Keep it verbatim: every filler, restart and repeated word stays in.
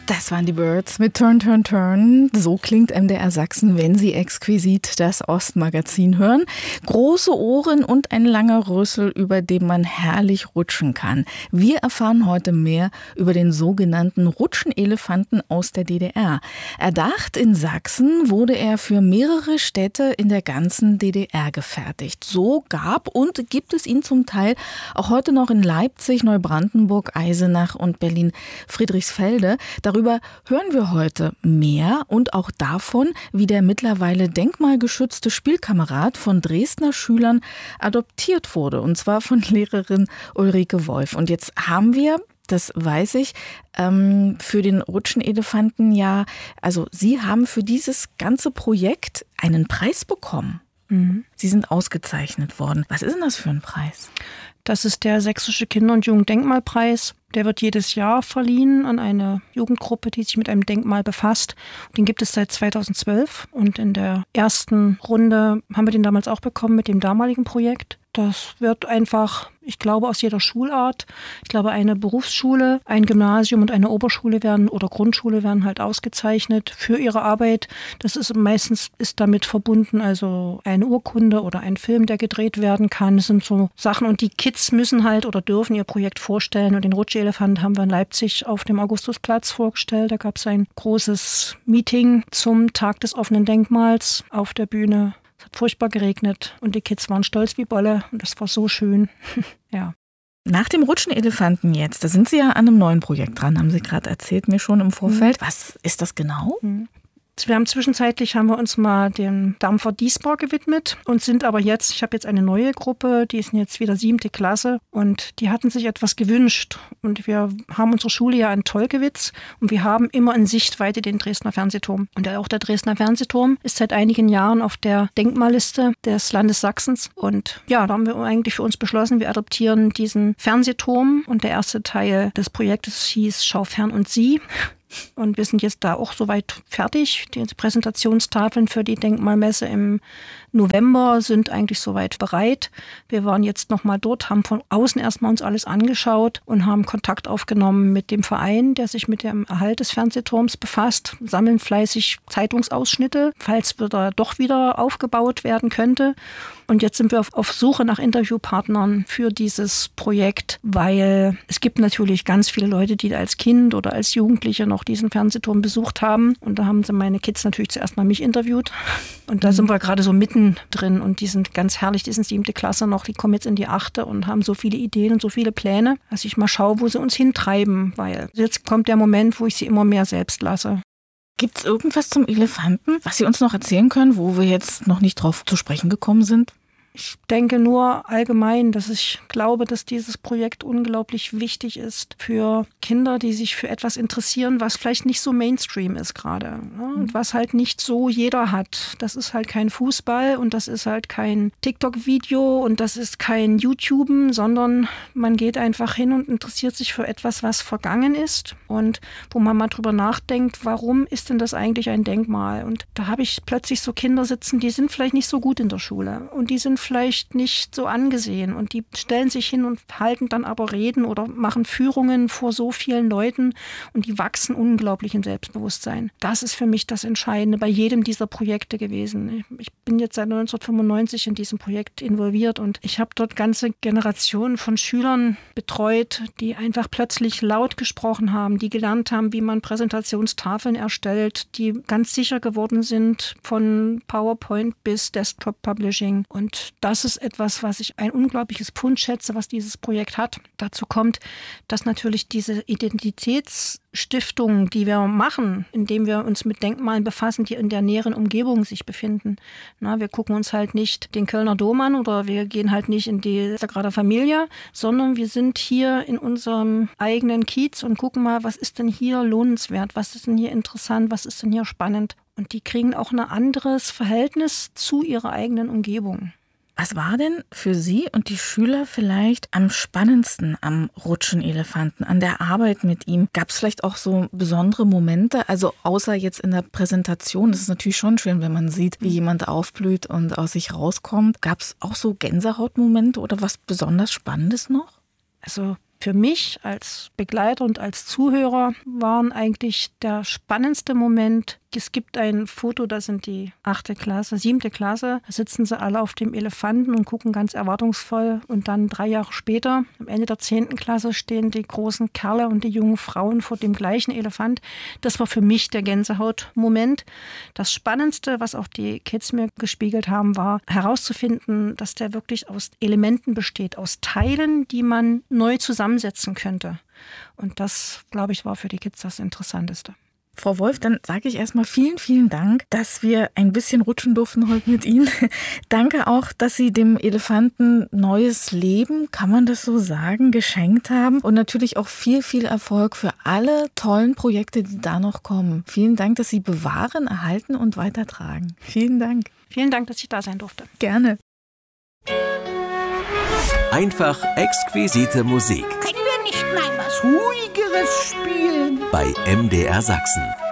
Das waren die Birds mit Turn, Turn, Turn. So klingt M D R Sachsen, wenn Sie exquisit das Ostmagazin hören. Große Ohren und ein langer Rüssel, über den man herrlich rutschen kann. Wir erfahren heute mehr über den sogenannten Rutschenelefanten aus der D D R. Erdacht in Sachsen wurde er für mehrere Städte in der ganzen D D R gefertigt. So gab und gibt es ihn zum Teil auch heute noch in Leipzig, Neubrandenburg, Eisenach und Berlin-Friedrichsfelde. Darüber hören wir heute mehr und auch davon, wie der mittlerweile denkmalgeschützte Spielkamerad von Dresdner Schülern adoptiert wurde, und zwar von Lehrerin Ulrike Wolf. Und jetzt haben wir, das weiß ich, für den Rutschenelefanten ja, also Sie haben für dieses ganze Projekt einen Preis bekommen. Mhm. Sie sind ausgezeichnet worden. Was ist denn das für ein Preis? Das ist der Sächsische Kinder- und Jugenddenkmalpreis. Der wird jedes Jahr verliehen an eine Jugendgruppe, die sich mit einem Denkmal befasst. Den gibt es seit zweitausendzwölf und in der ersten Runde haben wir den damals auch bekommen mit dem damaligen Projekt. Das wird einfach, ich glaube, aus jeder Schulart. Ich glaube, eine Berufsschule, ein Gymnasium und eine Oberschule werden oder Grundschule werden halt ausgezeichnet für ihre Arbeit. Das ist meistens ist damit verbunden, also eine Urkunde oder ein Film, der gedreht werden kann. Das sind so Sachen und die Kids müssen halt oder dürfen ihr Projekt vorstellen. Und den Rutschelefant haben wir in Leipzig auf dem Augustusplatz vorgestellt. Da gab es ein großes Meeting zum Tag des offenen Denkmals auf der Bühne. Es hat furchtbar geregnet und die Kids waren stolz wie Bolle und das war so schön. Ja. Nach dem Rutschenelefanten jetzt, da sind Sie ja an einem neuen Projekt dran, haben Sie gerade erzählt mir schon im Vorfeld. Mhm. Was ist das genau? Mhm. Wir haben zwischenzeitlich haben wir uns mal dem Dampfer Diesbar gewidmet und sind aber jetzt, ich habe jetzt eine neue Gruppe, die ist jetzt wieder siebte Klasse und die hatten sich etwas gewünscht und wir haben unsere Schule ja in Tolkewitz und wir haben immer in Sichtweite den Dresdner Fernsehturm. Und auch der Dresdner Fernsehturm ist seit einigen Jahren auf der Denkmalliste des Landes Sachsens und ja, da haben wir eigentlich für uns beschlossen, wir adoptieren diesen Fernsehturm und der erste Teil des Projektes hieß Schau fern und sieh. Und wir sind jetzt da auch soweit fertig. Die Präsentationstafeln für die Denkmalmesse im November sind eigentlich soweit bereit. Wir waren jetzt nochmal dort, haben von außen erstmal uns alles angeschaut und haben Kontakt aufgenommen mit dem Verein, der sich mit dem Erhalt des Fernsehturms befasst, sammeln fleißig Zeitungsausschnitte, falls wieder doch wieder aufgebaut werden könnte. Und jetzt sind wir auf, auf Suche nach Interviewpartnern für dieses Projekt, weil es gibt natürlich ganz viele Leute, die als Kind oder als Jugendliche noch diesen Fernsehturm besucht haben. Und da haben sie meine Kids natürlich zuerst mal mich interviewt. Und da mhm. sind wir gerade so mitten drin und die sind ganz herrlich, die sind siebte Klasse noch, die kommen jetzt in die achte und haben so viele Ideen und so viele Pläne, dass ich mal schaue, wo sie uns hintreiben, weil jetzt kommt der Moment, wo ich sie immer mehr selbst lasse. Gibt es irgendwas zum Elefanten, was Sie uns noch erzählen können, wo wir jetzt noch nicht drauf zu sprechen gekommen sind? Ich denke nur allgemein, dass ich glaube, dass dieses Projekt unglaublich wichtig ist für Kinder, die sich für etwas interessieren, was vielleicht nicht so Mainstream ist gerade. Und was halt nicht so jeder hat. Das ist halt kein Fußball und das ist halt kein TikTok-Video und das ist kein YouTuben, sondern man geht einfach hin und interessiert sich für etwas, was vergangen ist und wo man mal drüber nachdenkt, warum ist denn das eigentlich ein Denkmal? Und da habe ich plötzlich so Kinder sitzen, die sind vielleicht nicht so gut in der Schule und die sind vielleicht nicht so angesehen und die stellen sich hin und halten dann aber Reden oder machen Führungen vor so vielen Leuten und die wachsen unglaublich im Selbstbewusstsein. Das ist für mich das Entscheidende bei jedem dieser Projekte gewesen. Ich bin jetzt seit neunzehnhundertfünfundneunzig in diesem Projekt involviert und ich habe dort ganze Generationen von Schülern betreut, die einfach plötzlich laut gesprochen haben, die gelernt haben, wie man Präsentationstafeln erstellt, die ganz sicher geworden sind von PowerPoint bis Desktop Publishing und das ist etwas, was ich ein unglaubliches Pfund schätze, was dieses Projekt hat. Dazu kommt, dass natürlich diese Identitätsstiftung, die wir machen, indem wir uns mit Denkmalen befassen, die in der näheren Umgebung sich befinden. Na, wir gucken uns halt nicht den Kölner Dom an oder wir gehen halt nicht in die Sagrada Familia, sondern wir sind hier in unserem eigenen Kiez und gucken mal, was ist denn hier lohnenswert, was ist denn hier interessant, was ist denn hier spannend. Und die kriegen auch ein anderes Verhältnis zu ihrer eigenen Umgebung. Was war denn für Sie und die Schüler vielleicht am spannendsten am Rutschenelefanten, an der Arbeit mit ihm? Gab es vielleicht auch so besondere Momente? Also außer jetzt in der Präsentation, das ist natürlich schon schön, wenn man sieht, wie jemand aufblüht und aus sich rauskommt. Gab es auch so Gänsehautmomente oder was besonders Spannendes noch? Also Für mich als Begleiter und als Zuhörer waren eigentlich der spannendste Moment, es gibt ein Foto, da sind die achte Klasse, siebte Klasse, da sitzen sie alle auf dem Elefanten und gucken ganz erwartungsvoll. Und dann drei Jahre später, am Ende der zehnten Klasse, stehen die großen Kerle und die jungen Frauen vor dem gleichen Elefant. Das war für mich der Gänsehautmoment. Das Spannendste, was auch die Kids mir gespiegelt haben, war herauszufinden, dass der wirklich aus Elementen besteht, aus Teilen, die man neu zusammensetzen könnte. Und das, glaube ich, war für die Kids das Interessanteste. Frau Wolf, dann sage ich erstmal vielen, vielen Dank, dass wir ein bisschen rutschen durften heute mit Ihnen. Danke auch, dass Sie dem Elefanten neues Leben, kann man das so sagen, geschenkt haben. Und natürlich auch viel, viel Erfolg für alle tollen Projekte, die da noch kommen. Vielen Dank, dass Sie bewahren, erhalten und weitertragen. Vielen Dank. Vielen Dank, dass ich da sein durfte. Gerne. Einfach exquisite Musik. Können wir nicht mal was Ruhigeres spielen? Bei M D R Sachsen.